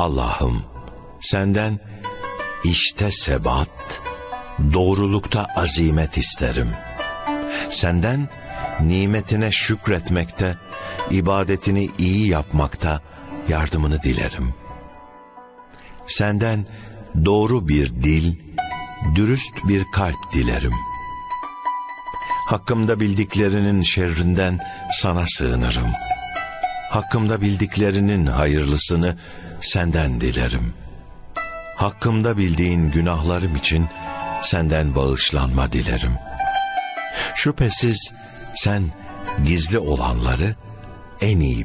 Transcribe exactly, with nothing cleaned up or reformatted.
Allah'ım, senden işte sebat, doğrulukta azimet isterim. Senden nimetine şükretmekte, ibadetini iyi yapmakta yardımını dilerim. Senden doğru bir dil, dürüst bir kalp dilerim. Hakkımda bildiklerinin şerrinden sana sığınırım. Hakkımda bildiklerinin hayırlısını senden dilerim. Hakkımda bildiğin günahlarım için senden bağışlanma dilerim. Şüphesiz sen gizli olanları en iyi